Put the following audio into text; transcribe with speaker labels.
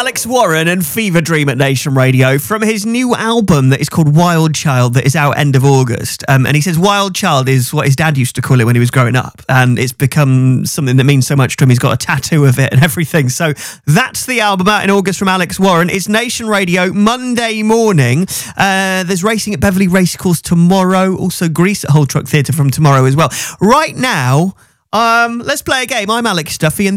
Speaker 1: Alex Warren and Fever Dream at Nation Radio from his new album that is called Wild Child that is out end of August. And he says Wild Child is what his dad used to call it when he was growing up. And it's become something that means so much to him. He's got a tattoo of it and everything. So that's the album out in August from Alex Warren. It's Nation Radio Monday morning. There's racing at Beverley Racecourse tomorrow. Also Grease at Whole Truck Theatre from tomorrow as well. Right now, let's play a game. I'm Alex Duffy and